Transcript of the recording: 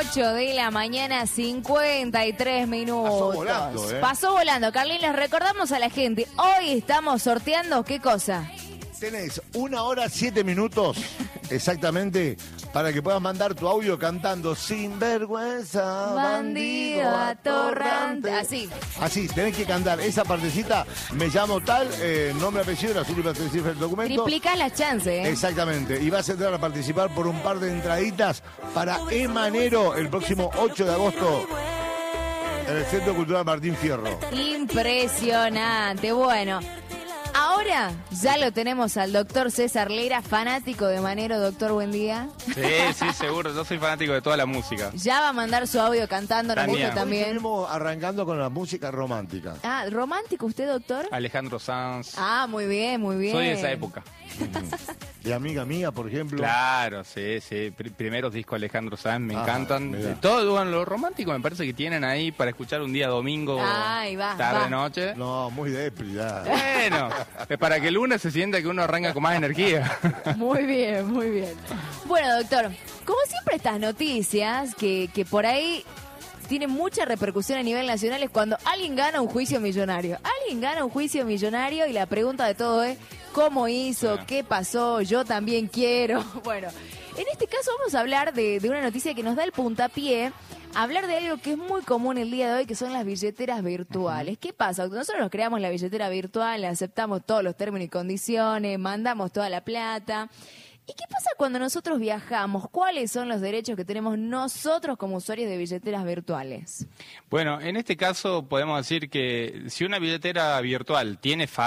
8 de la mañana, 53 minutos. Pasó volando, ¿eh? Pasó volando. Carlín, les recordamos a la gente, hoy estamos sorteando, ¿qué cosa? Tenés 1 hora 7 minutos exactamente para que puedas mandar tu audio cantando Sin vergüenza, bandido, atorrante. Así, tenés que cantar esa partecita. Me llamo tal, nombre, apellido, las últimas 3 cifras del documento. Triplica las chances, ¿eh? Exactamente. Y vas a entrar a participar por un par de entraditas para Emanero el próximo 8 de agosto en el Centro Cultural Martín Fierro. Impresionante. Bueno, ahora ya lo tenemos al doctor César Lera, fanático de Emanero. Doctor, buen día. Sí, seguro. Yo soy fanático de toda la música. Ya va a mandar su audio cantando, nos gusta también. Hoy venimos arrancando con la música romántica. Ah, ¿romántico usted, doctor? Alejandro Sanz. Ah, muy bien, muy bien. Soy de esa época. De Amiga Mía, por ejemplo. Claro, sí. Primeros discos de Alejandro Sanz me encantan. Mirá. Todo bueno, lo romántico me parece que tienen ahí para escuchar un día domingo, tarde, noche. No, muy depri, ya. Bueno, para que el lunes se sienta que uno arranca con más energía. Muy bien, muy bien. Bueno, doctor, como siempre estas noticias que por ahí tienen mucha repercusión a nivel nacional es cuando alguien gana un juicio millonario. Alguien gana un juicio millonario y la pregunta de todo es ¿cómo hizo? ¿Qué pasó? Yo también quiero. Bueno, en este caso vamos a hablar de una noticia que nos da el puntapié. Hablar de algo que es muy común el día de hoy, que son las billeteras virtuales. ¿Qué pasa? Nosotros nos creamos la billetera virtual, aceptamos todos los términos y condiciones, mandamos toda la plata. ¿Y qué pasa cuando nosotros viajamos? ¿Cuáles son los derechos que tenemos nosotros como usuarios de billeteras virtuales? Bueno, en este caso podemos decir que si una billetera virtual tiene